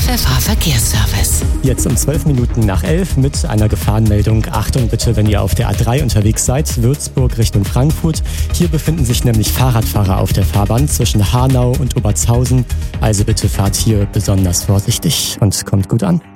FFH Verkehrsservice. Jetzt um 12 Minuten nach 11 mit einer Gefahrenmeldung. Achtung bitte, wenn ihr auf der A3 unterwegs seid, Würzburg Richtung Frankfurt. Hier befinden sich nämlich Fahrradfahrer auf der Fahrbahn zwischen Hanau und Obertshausen. Also bitte fahrt hier besonders vorsichtig und kommt gut an.